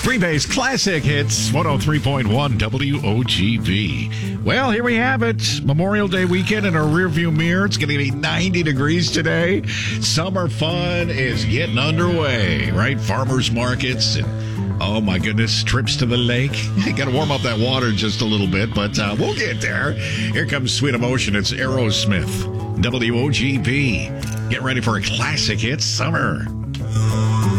Green Bay's Classic Hits, 103.1 WOGB. Well, here we have it. Memorial Day weekend in our rearview mirror. It's going to be 90 degrees today. Summer fun is getting underway, right? Farmers markets and, oh my goodness, trips to the lake. You got to warm up that water just a little bit, but we'll get there. Here comes Sweet Emotion. It's Aerosmith, WOGB. Get ready for a Classic Hits summer.